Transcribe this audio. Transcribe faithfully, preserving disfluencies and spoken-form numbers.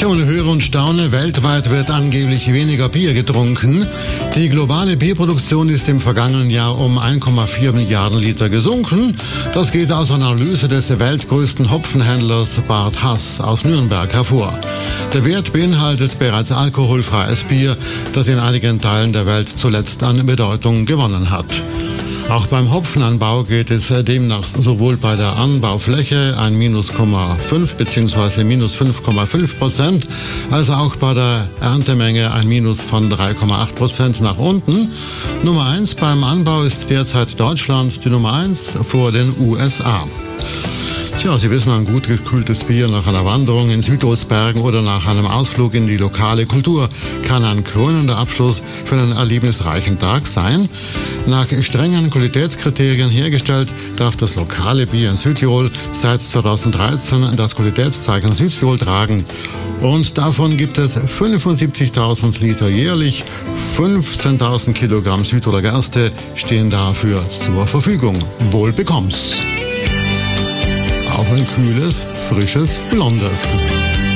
Tja, und höre und staune, weltweit wird angeblich weniger Bier getrunken. Die globale Bierproduktion ist im vergangenen Jahr um eins Komma vier Milliarden Liter gesunken. Das geht aus einer Analyse des weltgrößten Hopfenhändlers Bart Hass aus Nürnberg hervor. Der Wert beinhaltet bereits alkoholfreies Bier, das in einigen Teilen der Welt zuletzt an Bedeutung gewonnen hat. Auch beim Hopfenanbau geht es demnach sowohl bei der Anbaufläche ein Minus Komma fünf bzw. minus fünf Komma fünf Prozent, als auch bei der Erntemenge ein Minus von drei Komma acht Prozent nach unten. Nummer eins beim Anbau ist derzeit Deutschland, die Nummer eins vor den U S A. Tja, Sie wissen, ein gut gekühltes Bier nach einer Wanderung in Südostbergen oder nach einem Ausflug in die lokale Kultur kann ein krönender Abschluss für einen erlebnisreichen Tag sein. Nach strengen Qualitätskriterien hergestellt, darf das lokale Bier in Südtirol seit zweitausenddreizehn das Qualitätszeichen Südtirol tragen. Und davon gibt es fünfundsiebzigtausend Liter jährlich, fünfzehntausend Kilogramm Südtiroler Gerste stehen dafür zur Verfügung. Wohl bekomm's! Auch ein kühles, frisches, blondes.